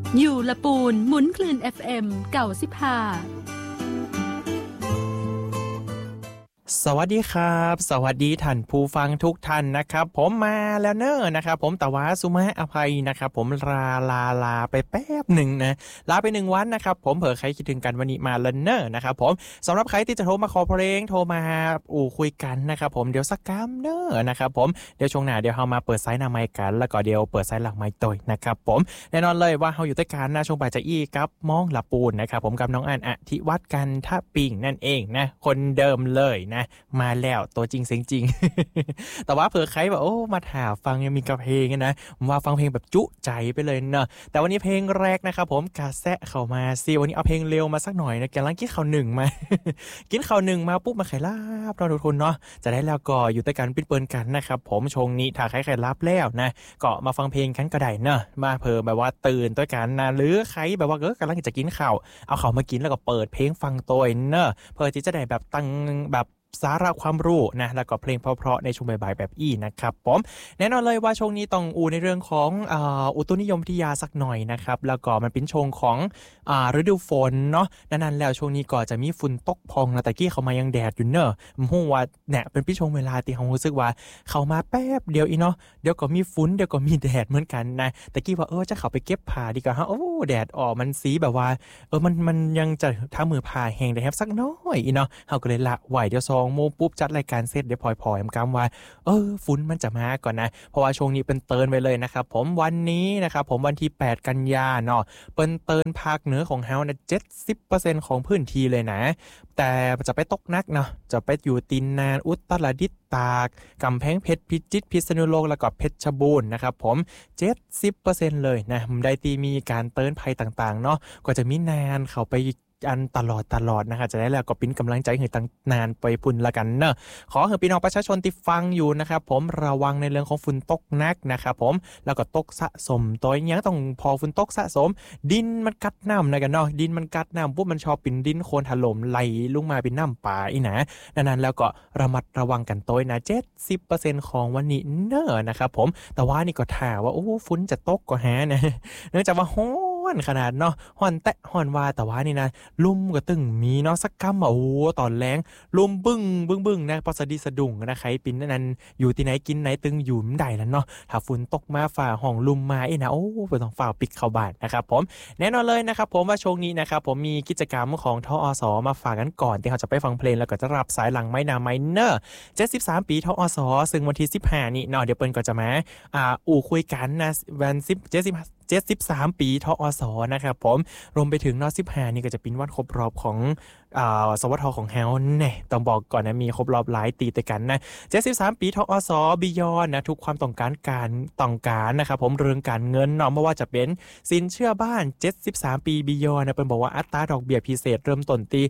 อยู่ละปูนหมุนคลื่น FM เก่า15 สวัสดีครับสวัสดีท่านผู้ฟังทุกท่านนะครับผมมาแล้วเนอะนะครับผมตะวาสุมาอภัยนะครับผมลาไปแป๊บหนึ่งนะลาไป1วันนะครับผมเผื่อใครคิดถึงกันวันนี้มาแล้วเนอะนะครับผมสำหรับใครที่จะโทรมาขอเพลงโทรมาคุยกันนะครับผมเดี๋ยวสักกามเนอะนะครับผมเดี๋ยวช่วงหน้าเดี๋ยวเรามาเปิดไซต์หน้าไมค์กันแล้วก็เดี๋ยวเปิดไซต์หลังไมค์ตัวนะครับผมแน่นอนเลยว่าเราอยู่ด้วยกันนะช่วงบ่ายจะอี้กับมองละปูนนะครับผมกับน้องอันอธิวัฒน์กันทะปิงนั่นเองนะคนเดิมเลยนะมาแล้วตัวจริงเสียงจริง แต่ว่าเผื่อใครแบบโอ้มาถามฟังยังมีกระเพลงนะมาฟังเพลงแบบจุใจไปเลยเนอะแต่วันนี้เพลงแรกนะครับผมกาแซะเข้ามาซิวันนี้เอาเพลงเร็วมาสักหน่อยนะแกลังกินข้าวหนึ่งมา กินข้าวหนึ่งมาปุ๊บมาไข่ลาบเราทุกคนเนาะจะได้แล้วก็อยู่ด้วยกันปิ้นเปิ้นกันนะครับผมชงนี้ถ้าใครไข่ลาบแล้วนะก็มาฟังเพลงกันก็ได้เนอะมาเพิ่มแบบว่าตื่นด้วยกันนะหรือใครแบบว่ากำลังจะกินข้าวเอาข้าวมากินแล้วก็เปิดเพลงฟังตัวเนอะเพื่อที่จะได้แบบตั้งแบบสาระความรู้นะแล้วก็เพลงเพราะๆในช่วงบ่ายๆแบบอี้นะครับผมแน่นอนเลยว่าช่วงนี้ต้องในเรื่องของอุตุนิยมวิทยาสักหน่อยนะครับแล้วก็มันเป็นช่วงของฤดูฝนเนาะนั้นแล้วช่วงนี้ก็จะมีฝุ่นตกพองนะแต่กี้เขามายังแดดอยู่เนอะผมว่าเนี่ยเป็นช่วงเวลาที่ผมรู้สึกว่าเขามาแป๊บเดียวอีเนาะเดี๋ยวก็มีฝุ่นเดี๋ยวก็มีแดดเหมือนกันนะแต่กี้ว่าจะเข้าไปเก็บผ้าดีกว่าฮะโอ้แดดออกมันสีแบบว่ามันยังจะถ้ามือผ้าแห้งได้แฮบสักน้อยอีเนาะเขาก็เลยละไหวเดี๋ยว2 โมงปุ๊บจัดรายการเสร็จเดี๋ยวพลอยๆกำว่าฝุ่นมันจะมาก่อนนะเพราะว่าช่วงนี้เป็นเตือนไว้เลยนะครับผมวันนี้นะครับผมวันที่8กันยายนเนาะเป็นเตือนภาคเหนือของเฮานะ 70% ของพื้นที่เลยนะแต่จะไปตกหนักเนาะจะไปอยู่ตินนานอุตรดิตถ์ตากกำแพงเพชรพิจิตรพิษณุโลกแล้วก็เพชรบูรณ์นะครับผม 70% เลยนะได้ตีมีการเตือนภัยต่างๆเนาะก็จะมีนานเข้าไปอันตลอดนะคะจะได้แล้วก็ปิ้นกำลังใจให้ตั้งนานไปพุ่นละกันเนอะขอให้พี่น้องประชาชนที่ฟังอยู่นะครับผมระวังในเรื่องของฝุ่นตกหนักนะครับผมแล้วก็ตกสะสมตัวอย่างต้องพอฝุ่นตกสะสมดินมันกัดน้ำนะกันเนาะดินมันกัดน้ำปุ๊บมันชอบเป็นดินโคลนถล่มไหลลงมาเป็นน้ำป่าอีนะนั้นแล้วก็ระมัดระวังกันตัวนะ 70% ของวันนี้เนอะนะครับผมแต่ว่านี่ก็ถามว่าฝุ่นจะตกก็หานะเนื่องจากว่าขนาดเนาะฮ้อนแตะฮ้อนว่าแต่ว่านี่นะลุ่มก็ตึงมีเนาะสักกำตอนแรงลุ่มบึ้งนะพอสะดิสะดุ้งนะใครปินนั้นอยู่ที่ไหนกินไหนตึงอยู่มได้แล้วเนาะถ้าฝนตกมาฝ่าห้องลุ่มมานะบ่ต้องฝ่าปิดเข้าบ้านนะครับผมแน่นอนเลยนะครับผมว่าช่วงนี้นะครับผมมีกิจกรรมของทอสมาฝากกันก่อนที่เขาจะไปฟังเพลงแล้วก็จะรับสายหลังไม้นาไมเนอร์73 ปีทอสซึ่งวันที่15นี่เนาะเดี๋ยวเปิ้นก็จะมาคุยกันนะวัน73 ปีทอสนะครับผมรวมไปถึงนอ15นี่ก็จะเป็นวันครบรอบของสวทของเฮาเนี่ยต้องบอกก่อนนะมีครบรอบหลายตีแต่กันนะ73 ปีทอสบิยอนนะทุกความต้องการนะครับผมเรื่องการเงินเนาะไม่ว่าจะเป็นสินเชื่อบ้าน73 ปีบิยอนนะเป็นบอกว่าอัตราดอกเบี้ยพิเศษเริ่มต้นที่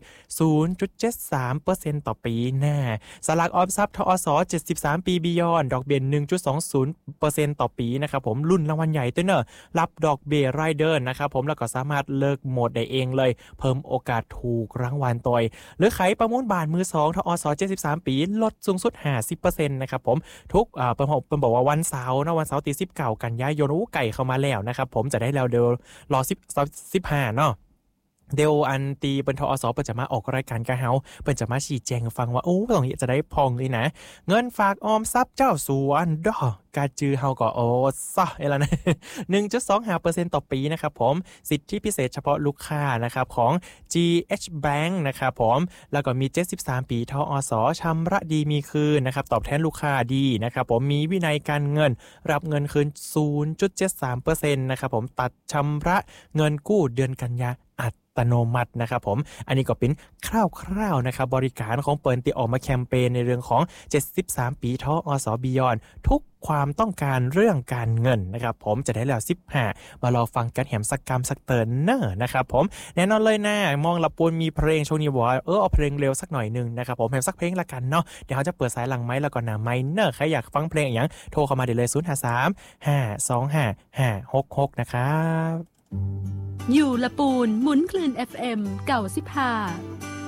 0.73% ต่อปีแน่สลากออมทรัพย์ทอส73 ปีบิยอนดอกเบี้ย 1.20% ต่อปีนะครับผมรุ่นรางวัลใหญ่ด้วยเนอะรับดอกเบี้ยรายเดือนนะครับผมแล้วก็สามารถเลิกโหมดได้เองเลยเพิ่มโอกาสถูกรางวัลตัวหรือขายประมูลบ้านมือ2ทอส73 ปีลดสูงสุด 50% นะครับผมทุกเป็นบอกว่าวันเสาร์นะวันเสาร์ที่19 กันยายนไก่เข้ามาแล้วนะครับผมจะได้แล้วเดี๋ยวรอ15เนาะเดี๋ยวอันตีเป็นทอสเปิ่นจะมาออกรายการกะเฮาเปิ่นจะมาชี้แจงฟังว่าตรงนี้จะได้พองเลยนะเงินฝากออมทรัพย์เจ้าสัวดอกกาจือเฮาก็ซะไอ้ล่ะนะ 1.25% ต่อปีนะครับผมสิทธิพิเศษเฉพาะลูกค้านะครับของ GH Bank นะครับผมแล้วก็มี73 ปีทอสชำระดีมีคืนนะครับตอบแทนลูกค้าดีนะครับผมมีวินัยการเงินรับเงินคืน 0.73% นะครับผมตัดชำระเงินกู้เดือนกันยาอัตโนมัตินะครับผมอันนี้ก็เป็นคร่าวๆนะครับบริการของเปิ่นที่ออกมาแคมเปญในเรื่องของ73 ปีทอสบิยอนทุกความต้องการเรื่องการเงินนะครับผมจะได้แล้ว15มารอฟังกันแหมสักกรรมสักเตินเนอร์นะครับผมแน่นอนเลยนะมองละปูนมีเพลงช่วงนี้บอกว่าเอาเพลงเร็วสักหน่อยนึงนะครับผมแหมสักเพลงละกันเนาะเดี๋ยวเขาจะเปิดสายหลังไม้แล้วก็หน้าไม้เนอร์ใครอยากฟังเพลงอย่างโทรเข้ามาได้เลย053 525 566นะครับอยู่ละปูนหมุนคลื่น FM เก่า15